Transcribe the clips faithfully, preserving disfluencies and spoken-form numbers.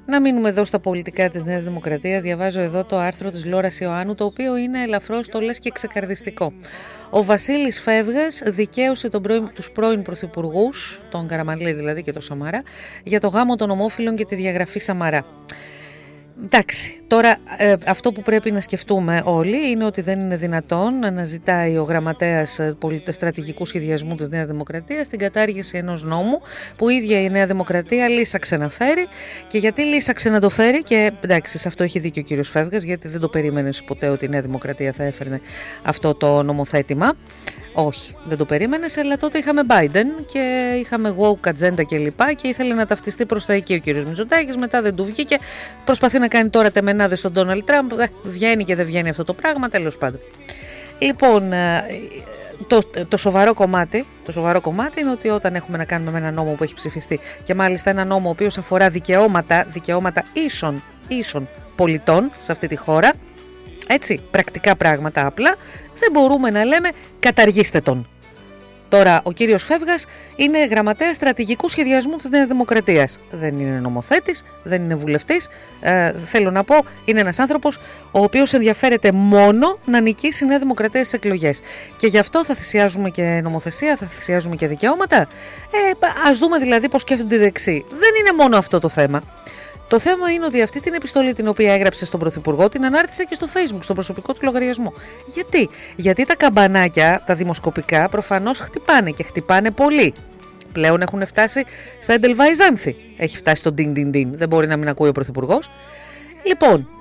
Να μείνουμε εδώ στα πολιτικά της Νέας Δημοκρατίας. Διαβάζω εδώ το άρθρο της Λόρας Ιωάννου, το οποίο είναι ελαφρώς το λες και ξεκαρδιστικό. Ο Βασίλης Φεύγας δικαίωσε τον πρώην, τους πρώην πρωθυπουργούς, τον Καραμανλή δηλαδή και τον Σαμαρά, για το γάμο των ομόφυλων και τη διαγραφή Σαμαρά. Εντάξει, τώρα ε, αυτό που πρέπει να σκεφτούμε όλοι είναι ότι δεν είναι δυνατόν να ζητάει ο γραμματέας στρατηγικού σχεδιασμού της Νέας Δημοκρατίας την κατάργηση ενός νόμου που η ίδια η Νέα Δημοκρατία λύσαξε να φέρει. Και γιατί λύσαξε να το φέρει, και εντάξει, σε αυτό έχει δίκιο ο κύριος Φεύγας, γιατί δεν το περίμενες ποτέ ότι η Νέα Δημοκρατία θα έφερνε αυτό το νομοθέτημα. Όχι, δεν το περίμενες, αλλά τότε είχαμε Biden και είχαμε woke agenda και λοιπά και ήθελε να ταυτιστεί προς τα εκεί ο κύριος Μητσοτάκης, μετά δεν του βγήκε, προσπαθεί να κάνει τώρα τεμενάδες στον Ντόναλντ Τραμπ, ε, βγαίνει και δεν βγαίνει αυτό το πράγμα, τέλος πάντων. Λοιπόν, το, το, σοβαρό κομμάτι, το σοβαρό κομμάτι είναι ότι όταν έχουμε να κάνουμε με ένα νόμο που έχει ψηφιστεί και μάλιστα ένα νόμο ο οποίος αφορά δικαιώματα, δικαιώματα ίσων, ίσων πολιτών σε αυτή τη χώρα, έτσι, πρακτικά πράγματα απλά, δεν μπορούμε να λέμε καταργήστε τον. Τώρα ο κύριος Φεύγας είναι γραμματέας στρατηγικού σχεδιασμού της Νέας Δημοκρατίας. Δεν είναι νομοθέτης, δεν είναι βουλευτής. Ε, θέλω να πω, είναι ένας άνθρωπος ο οποίος ενδιαφέρεται μόνο να νικήσει η Νέα Δημοκρατία στις εκλογές. Και γι' αυτό θα θυσιάζουμε και νομοθεσία, θα θυσιάζουμε και δικαιώματα. Ε, ας δούμε δηλαδή πώς σκέφτονται οι δεξιοί. Δεν είναι μόνο αυτό το θέμα. Το θέμα είναι ότι αυτή την επιστολή την οποία έγραψε στον Πρωθυπουργό την ανάρτησε και στο Facebook, στον προσωπικό του λογαριασμό. Γιατί? Γιατί τα καμπανάκια, τα δημοσκοπικά, προφανώς χτυπάνε και χτυπάνε πολύ. Πλέον έχουν φτάσει στα Εντελβαϊζάνθη. Έχει φτάσει στο ντιν ντιν ντιν. Δεν μπορεί να μην ακούει ο Πρωθυπουργός. Λοιπόν,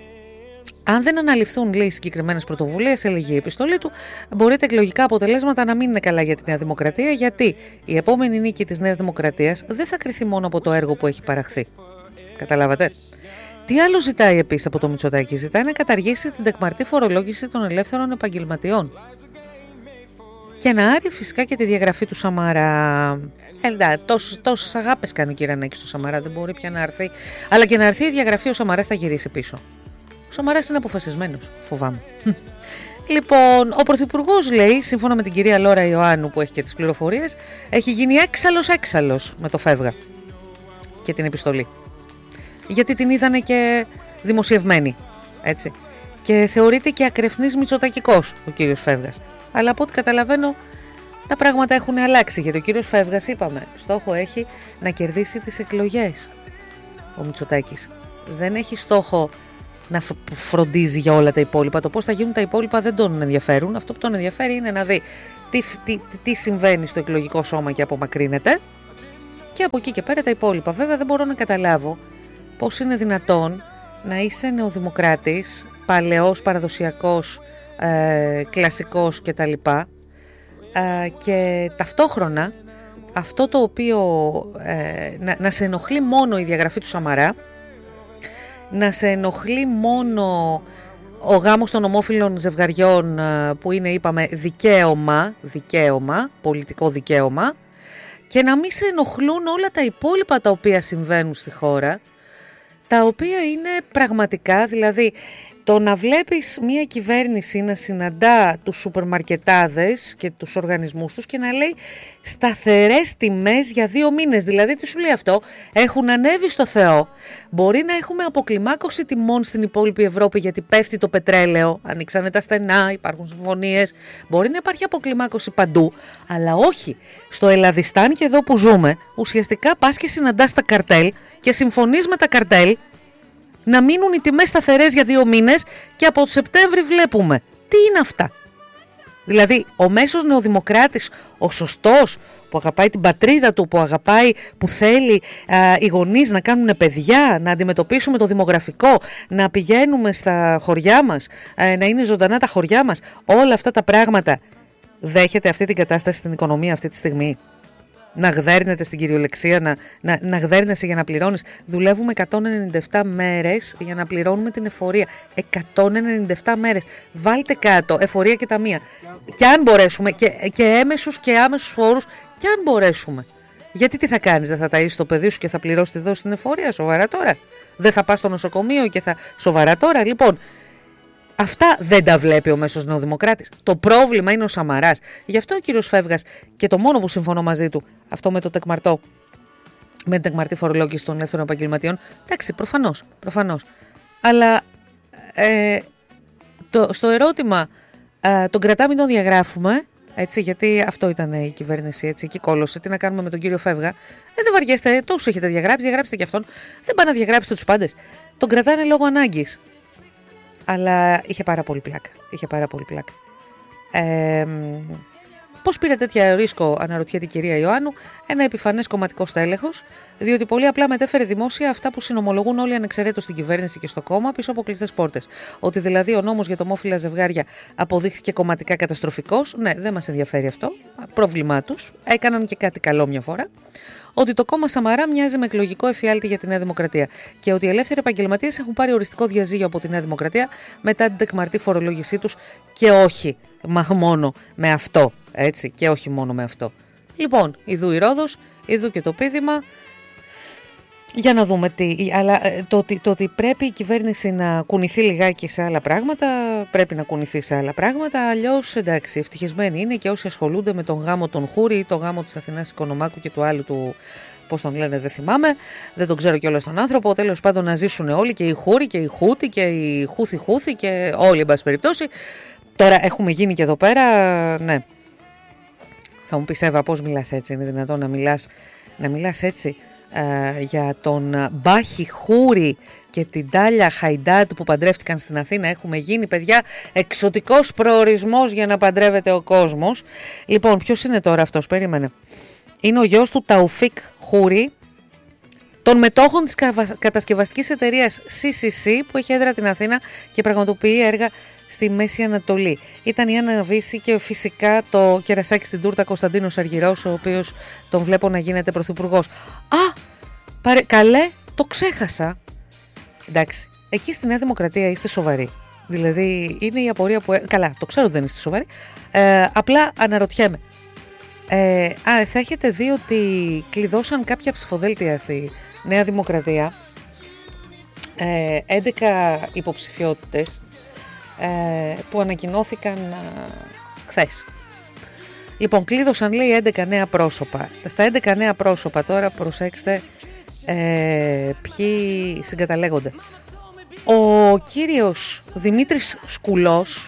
αν δεν αναλυφθούν, λέει, συγκεκριμένες πρωτοβουλίες, έλεγε η επιστολή του, μπορεί τα εκλογικά αποτελέσματα να μην είναι καλά για τη Νέα Δημοκρατία, γιατί η επόμενη νίκη της Νέας Δημοκρατίας δεν θα κριθεί μόνο από το έργο που έχει παραχθεί. Καταλάβατε. Τι άλλο ζητάει επίσης από το Μητσοτάκη? Ζητάει να καταργήσει την τεκμαρτή φορολόγηση των ελεύθερων επαγγελματιών. Και να άρει φυσικά και τη διαγραφή του Σαμαρά. Εντάξει, τόσες, τόσες αγάπες κάνει ο Κυρανάκης στο Σαμαρά, δεν μπορεί πια να έρθει. Αλλά και να έρθει η διαγραφή, ο Σαμαράς θα γυρίσει πίσω. Ο Σαμαράς είναι αποφασισμένος, φοβάμαι. Λοιπόν, ο Πρωθυπουργός, λέει, σύμφωνα με την κυρία Λόρα Ιωάννου που έχει και τις πληροφορίες, έχει γίνει έξαλλος έξαλλος με το Φεύγα και την επιστολή. Γιατί την είδανε και δημοσιευμένη, έτσι. Και θεωρείται και ακρεφνής μητσοτακικός ο κύριος Φεύγας. Αλλά από ό,τι καταλαβαίνω τα πράγματα έχουν αλλάξει, γιατί ο κύριος Φεύγας, είπαμε, στόχο έχει να κερδίσει τις εκλογές. Ο Μητσοτάκης δεν έχει στόχο να φροντίζει για όλα τα υπόλοιπα. Το πώς θα γίνουν τα υπόλοιπα δεν τον ενδιαφέρουν. Αυτό που τον ενδιαφέρει είναι να δει τι, τι, τι συμβαίνει στο εκλογικό σώμα και απομακρύνεται, και από εκεί και πέρα τα υπόλοιπα. Βέβαια δεν μπορώ να καταλάβω πώς είναι δυνατόν να είσαι νεοδημοκράτης, παλαιός, παραδοσιακός, ε, κλασικός κτλ. Ε, και ταυτόχρονα αυτό το οποίο ε, να, να σε ενοχλεί μόνο η διαγραφή του Σαμαρά, να σε ενοχλεί μόνο ο γάμος των ομόφυλων ζευγαριών, που είναι, είπαμε, δικαίωμα, δικαίωμα, πολιτικό δικαίωμα, και να μην σε ενοχλούν όλα τα υπόλοιπα τα οποία συμβαίνουν στη χώρα, τα οποία είναι πραγματικά, δηλαδή το να βλέπεις μια κυβέρνηση να συναντά τους σούπερ μαρκετάδες και τους οργανισμούς τους και να λέει σταθερές τιμές για δύο μήνες. Δηλαδή τι σου λέει αυτό? Έχουν ανέβει στο Θεό. Μπορεί να έχουμε αποκλιμάκωση τιμών στην υπόλοιπη Ευρώπη γιατί πέφτει το πετρέλαιο, ανοίξανε τα στενά, υπάρχουν συμφωνίες. Μπορεί να υπάρχει αποκλιμάκωση παντού, αλλά όχι. Στο Ελλαδιστάν και εδώ που ζούμε, ουσιαστικά πας και συναντάς τα καρτέλ και συμφωνείς με τα καρτέλ να μείνουν οι τιμές σταθερές για δύο μήνες, και από το Σεπτέμβρη βλέπουμε. Τι είναι αυτά? Δηλαδή ο μέσος νεοδημοκράτης, ο σωστός, που αγαπάει την πατρίδα του, που αγαπάει, που θέλει α, οι γονείς να κάνουν παιδιά, να αντιμετωπίσουμε το δημογραφικό, να πηγαίνουμε στα χωριά μας, α, να είναι ζωντανά τα χωριά μας, όλα αυτά τα πράγματα, δέχεται αυτή την κατάσταση στην οικονομία αυτή τη στιγμή? Να γδέρνεται στην κυριολεξία, να, να, να γδέρνεσαι για να πληρώνεις. Δουλεύουμε εκατόν ενενήντα επτά μέρες για να πληρώνουμε την εφορία. εκατόν ενενήντα επτά μέρες. Βάλτε κάτω εφορία και ταμεία. Και αν μπορέσουμε, και, και έμεσους και άμεσους φόρους, και αν μπορέσουμε. Γιατί τι θα κάνεις, δεν θα ταΐσεις το παιδί σου και θα πληρώσει τη δόση την εφορία? Σοβαρά τώρα? Δεν θα πας στο νοσοκομείο και θα... Σοβαρά τώρα? Λοιπόν, αυτά δεν τα βλέπει ο μέσος νεοδημοκράτης. Το πρόβλημα είναι ο Σαμαράς. Γι' αυτό ο κύριος Φεύγας, και το μόνο που συμφωνώ μαζί του, αυτό με το τεκμαρτό, με την τεκμαρτή φορολόγηση των ελεύθερων επαγγελματιών. Εντάξει, προφανώς, προφανώς. Αλλά ε, το, στο ερώτημα ε, τον κρατάμε, τον διαγράφουμε, έτσι, γιατί αυτό ήταν η κυβέρνηση, έτσι, εκεί κόλωσε. Τι να κάνουμε με τον κύριο Φεύγα? Ε, δεν βαριέστε, τόσο έχετε διαγράψει, διαγράψτε και αυτόν. Δεν πάνε να διαγράψετε τους πάντες. Τον κρατάνε λόγω ανάγκης. Αλλά είχε πάρα πολύ πλάκα. Είχε πάρα πολύ πλάκα. Ε, Πώς πήρε τέτοια ρίσκο, αναρωτιέται η κυρία Ιωάννου, ένα επιφανές κομματικό στέλεχος, διότι πολύ απλά μετέφερε δημόσια αυτά που συνομολογούν όλοι ανεξαιρέτως στην κυβέρνηση και στο κόμμα πίσω από κλειστές πόρτες. Ότι δηλαδή ο νόμος για το ομόφυλα ζευγάρια αποδείχθηκε κομματικά καταστροφικός. Ναι, δεν μας ενδιαφέρει αυτό. Πρόβλημά τους. Έκαναν και κάτι καλό μια φορά. Ότι το κόμμα Σαμαρά μοιάζει με εκλογικό εφιάλτη για τη Νέα Δημοκρατία και ότι οι ελεύθεροι επαγγελματίες έχουν πάρει οριστικό διαζύγιο από τη Νέα Δημοκρατία μετά την τεκμαρτή φορολόγησή τους και όχι μα μόνο με αυτό. Έτσι, και όχι μόνο με αυτό. Λοιπόν, ιδού η Ρόδος, ιδού και το πείδημα. Για να δούμε τι. Αλλά το ότι, το ότι πρέπει η κυβέρνηση να κουνηθεί λιγάκι σε άλλα πράγματα, πρέπει να κουνηθεί σε άλλα πράγματα. Αλλιώς, εντάξει, ευτυχισμένοι είναι και όσοι ασχολούνται με τον γάμο των Χούρι ή τον γάμο της Αθηνάς Οικονομάκου και του άλλου του. Πώς τον λένε, δεν θυμάμαι. Δεν τον ξέρω κιόλας τον άνθρωπο. Τέλος πάντων, να ζήσουν όλοι, και οι Χούρι και οι Χούτι και οι Χούθι Χούθι και όλοι, εν πάση περιπτώσει. Τώρα έχουμε γίνει και εδώ πέρα, ναι. Θα μου πεις, Εύα, πώς μιλάς έτσι? Είναι δυνατόν να μιλάς, να μιλάς έτσι ε, για τον Μπάχη Χούρι και την Τάλια Χαϊντάτ που παντρεύτηκαν στην Αθήνα? Έχουμε γίνει, παιδιά, εξωτικός προορισμός για να παντρεύεται ο κόσμος. Λοιπόν, ποιος είναι τώρα αυτός? Περίμενε. Είναι ο γιος του Ταουφίκ Χούρι, των μετόχων της κατασκευαστικής εταιρείας σι σι σι που έχει έδρα την Αθήνα και πραγματοποιεί έργα στη Μέση Ανατολή. Ήταν η Άννα Βύση και φυσικά το κερασάκι στην τούρτα Κωνσταντίνος Αργυρός, ο οποίος τον βλέπω να γίνεται πρωθυπουργός. Α, παρε, καλέ, το ξέχασα. Εντάξει, εκεί στη Νέα Δημοκρατία είστε σοβαροί. Δηλαδή είναι η απορία που... Καλά, το ξέρω ότι δεν είστε σοβαροί. Ε, απλά αναρωτιέμαι. Ε, α, θα έχετε δει ότι κλειδώσαν κάποια ψηφοδέλτια στη Νέα Δημοκρατία. Ε, έντεκα υποψηφιότητες που ανακοινώθηκαν χθες. Λοιπόν, κλείδωσαν, λέει, έντεκα νέα πρόσωπα. Στα έντεκα νέα πρόσωπα τώρα, προσέξτε ε, ποιοι συγκαταλέγονται. Ο κύριος Δημήτρης Σκουλός,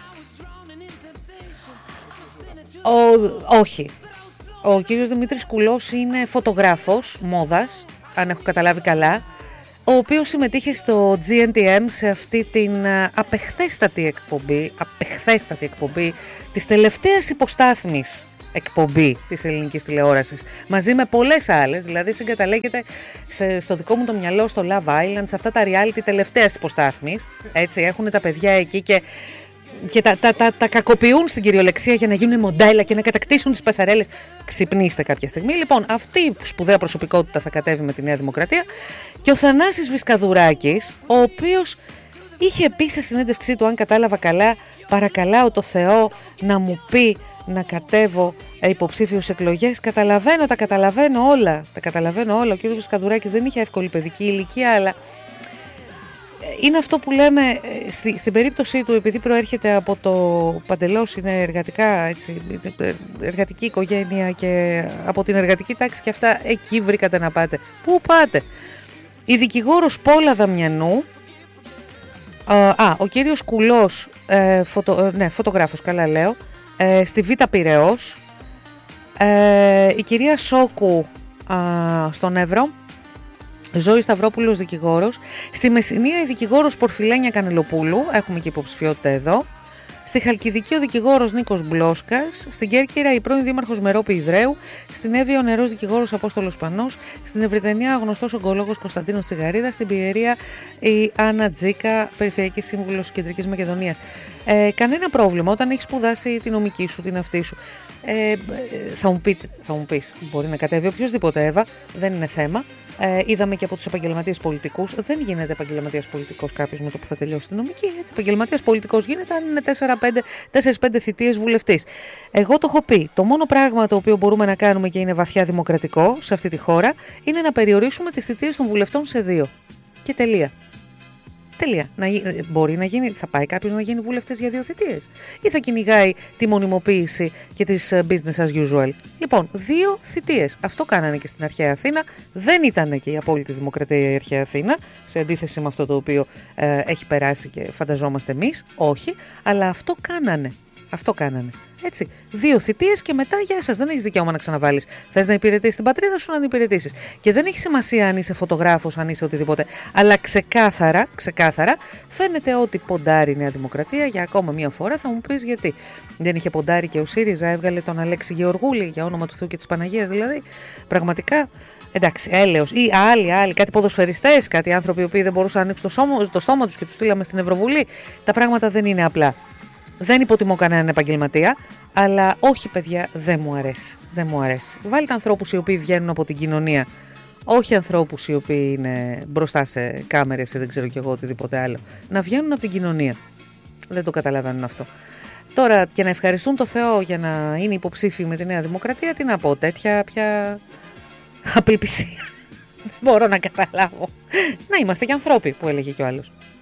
ο, όχι, ο κύριος Δημήτρης Σκουλός είναι φωτογράφος μόδας, αν έχω καταλάβει καλά, ο οποίος συμμετείχε στο τζι εν τι εμ σε αυτή την απεχθέστατη εκπομπή, απεχθέστατη εκπομπή της τελευταίας υποστάθμης εκπομπή της ελληνικής τηλεόρασης, μαζί με πολλές άλλες, δηλαδή συγκαταλέγεται σε, στο δικό μου το μυαλό στο Love Island, σε αυτά τα reality τελευταίας υποστάθμης, έτσι, έχουν τα παιδιά εκεί και, και τα, τα, τα, τα κακοποιούν στην κυριολεξία για να γίνουν μοντέλα και να κατακτήσουν τις πασαρέλες. Ξυπνήστε κάποια στιγμή. Λοιπόν, αυτή η σπουδαία προσωπικότητα θα κατέβει με τη Νέα Δημοκρατία. Και ο Θανάσης Βυσκαδουράκης, ο οποίος είχε πει σε συνέντευξή του, αν κατάλαβα καλά, παρακαλάω το Θεό να μου πει να κατέβω υποψήφιος εκλογές. Καταλαβαίνω, τα καταλαβαίνω όλα. Τα καταλαβαίνω όλα. Ο κ. Βυσκαδουράκης δεν είχε εύκολη παιδική ηλικία, αλλά είναι αυτό που λέμε στη, στην περίπτωσή του, επειδή προέρχεται από το παντελώς, είναι εργατικά, έτσι, εργατική οικογένεια και από την εργατική τάξη και αυτά, εκεί βρήκατε να πάτε. Πού πάτε? Η δικηγόρος Πόλα Δαμιανού, α, ο κύριος Κουλός, ε, φωτο, ναι, φωτογράφος, καλά λέω, ε, στη Β' Πειραιώς, ε, η κυρία Σόκου α, στον Εύρο, Ζώη Σταυρόπουλος δικηγόρος, στη Μεσσηνία η δικηγόρος Πορφιλένια Κανελοπούλου, έχουμε και υποψηφιότητα εδώ, στη Χαλκιδική ο δικηγόρος Νίκος Μπλόσκας, στην Κέρκυρα η πρώην δήμαρχος Μερόπη Ιδρέου, στην Εύβοια ο νεαρός δικηγόρος Απόστολος Πανός, στην Ευρυτανία ο γνωστός ογκολόγος Κωνσταντίνος Τσιγαρίδας, στην Πιερία η Άννα Τζίκα, περιφερειακή σύμβουλος Κεντρικής Μακεδονίας. Ε, κανένα πρόβλημα όταν έχεις σπουδάσει τη νομική σου, την αυτή σου. Ε, θα, μου πείτε, θα μου πεις, μπορεί να κατέβει οποιοσδήποτε, Εύα, δεν είναι θέμα. Ε, είδαμε και από τους επαγγελματίες πολιτικούς. Δεν γίνεται επαγγελματίας πολιτικός κάποιος με το που θα τελειώσει τη νομική. Έτσι, επαγγελματίας πολιτικός γίνεται αν είναι τέσσερις πέντε θητείες βουλευτής. Εγώ το έχω πει. Το μόνο πράγμα το οποίο μπορούμε να κάνουμε και είναι βαθιά δημοκρατικό σε αυτή τη χώρα είναι να περιορίσουμε τις θητείες των βουλευτών σε δύο. Και τελεία. Τέλεια. Να, μπορεί να γίνει, θα πάει κάποιος να γίνει βουλευτής για δύο θητείες ή θα κυνηγάει τη μονιμοποίηση και τις business as usual? Λοιπόν, δύο θητείες. Αυτό κάνανε και στην αρχαία Αθήνα. Δεν ήταν και η απόλυτη δημοκρατία η αρχαία Αθήνα, σε αντίθεση με αυτό το οποίο ε, έχει περάσει και φανταζόμαστε εμείς. Όχι, αλλά αυτό κάνανε. Αυτό κάνανε. Έτσι. Δύο θητείες και μετά γεια σας. Δεν έχεις δικαίωμα να ξαναβάλεις. Θες να υπηρετήσεις την πατρίδα σου, να την υπηρετήσεις. Και δεν έχει σημασία αν είσαι φωτογράφος, αν είσαι οτιδήποτε. Αλλά ξεκάθαρα, ξεκάθαρα φαίνεται ότι ποντάρει η Νέα Δημοκρατία για ακόμα μία φορά. Θα μου πεις γιατί. Δεν είχε ποντάρει και ο ΣΥΡΙΖΑ, έβγαλε τον Αλέξη Γεωργούλη, για όνομα του Θεού και της Παναγίας δηλαδή. Πραγματικά. Εντάξει, έλεος. Ή άλλοι, άλλοι, κάτι ποδοσφαιριστές, κάτι άνθρωποι οι οποίοι δεν μπορούσαν να ανοίξουν το, σώμα, το στόμα τους και τους στείλαμε στην Ευρωβουλή. Τα πράγματα δεν είναι απλά. Δεν υποτιμώ κανέναν επαγγελματία, αλλά όχι παιδιά, δεν μου αρέσει. Δεν μου αρέσει. Βάλτε ανθρώπους οι οποίοι βγαίνουν από την κοινωνία, όχι ανθρώπους οι οποίοι είναι μπροστά σε κάμερες ή δεν ξέρω κι εγώ οτιδήποτε άλλο. Να βγαίνουν από την κοινωνία. Δεν το καταλαβαίνουν αυτό. Τώρα και να ευχαριστούν το Θεό για να είναι υποψήφιοι με τη Νέα Δημοκρατία, τι να πω, τέτοια πια απελπισία. Δεν μπορώ να καταλάβω. Να είμαστε κι ανθρώποι, που έλεγε κι ο άλλος.